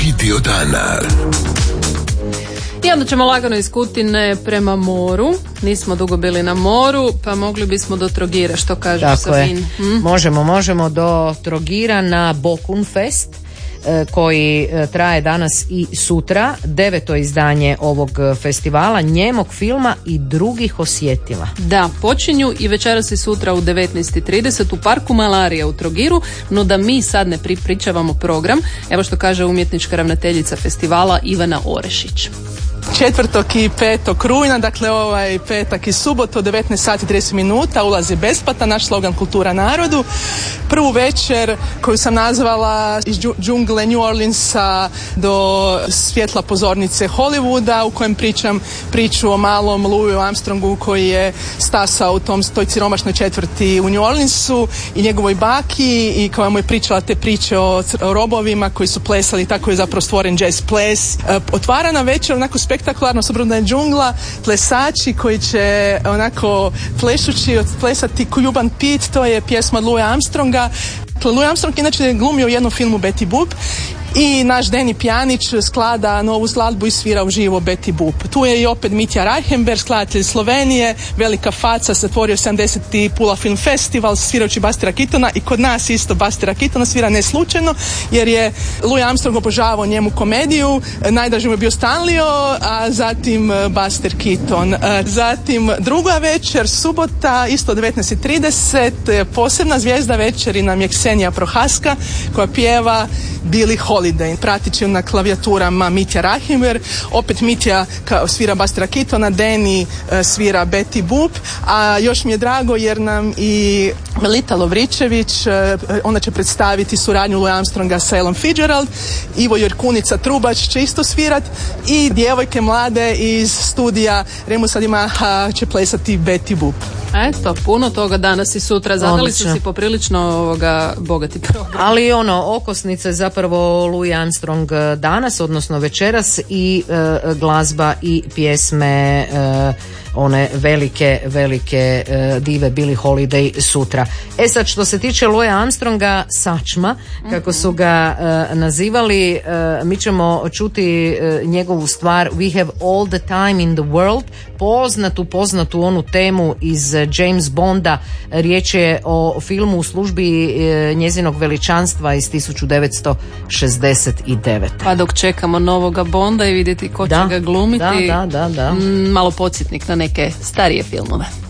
Video dana. I onda ćemo lagano iz Kutine prema moru. Nismo dugo bili na moru, pa mogli bismo do Trogira. Što kažeš, Sabin? Možemo do Trogira na Bokun Fest, koji traje danas i sutra, 9. izdanje ovog festivala njemog filma i drugih osjetila. Da, počinju i večeras i sutra u 19:30 u parku Malarija u Trogiru, no da mi sad ne pričavamo program, evo što kaže umjetnička ravnateljica festivala Ivana Orešić. 4. i 5. rujna, dakle ovaj petak i subotu od 19 sati 30 minuta, ulaz je besplatan, naš slogan Kultura narodu. Prvu večer koju sam nazvala iz džungle New Orleansa do svjetla pozornice Hollywooda, u kojem pričam priču o malom Louisu Armstrongu koji je stasao u toj siromašnoj četvrti u New Orleansu i njegovoj baki, i koja mu je pričala te priče o robovima koji su plesali, tako je zapravo stvoren jazz ples. Otvarana večer onako spektakularno, s obzirom da je džungla, plesači koji će onako plešući plesati Cuban Pete, to je pjesma od Louisa Armstronga. Louis Armstrong inače je glumio u jednom filmu Betty Boop i naš Deni Pjanić sklada novu skladbu i svira uživo Betty Boop. Tu je i opet Mitja Reichenberg, skladatelj Slovenije, velika faca, zatvorio 70. Pula Film Festival svirajući Bastera Keatona, i kod nas isto Bastera Keatona svira ne slučajno, jer je Louis Armstrong obožavao njemu komediju, najdraži mu je bio Stanlio, a zatim Buster Keaton. Zatim druga večer, subota, isto 19:30, posebna zvijezda večeri nam je Ksenija Prohaska koja pjeva Billie Holiday. Pratit će na klavijaturama Mitja Reichenberg, opet Mitja svira Bastera Keatona, Deni svira Betty Boop, a još mi je drago jer nam i Melita Lovričević, ona će predstaviti suradnju Louis Armstronga sa Ellom Fitzgerald, Ivo Jerkunica Trubač će isto svirat i djevojke mlade iz studija Remusa Dimaha će plesati Betty Boop. Eto, puno toga danas i sutra. Zadali su si poprilično bogati program. Ali okosnice zapravo Louis Armstrong danas, odnosno večeras, i glazba i pjesme one velike dive Billie Holiday sutra. Sad, što se tiče Louisa Armstronga, sačma, kako su ga nazivali, mi ćemo čuti njegovu stvar We Have All the Time in the World, poznatu onu temu iz James Bonda. Riječ je o filmu u službi njezinog veličanstva iz 1969. Pa dok čekamo novoga Bonda i vidjeti ko će ga glumiti, da. malo podsjetnik na neke starije filmove.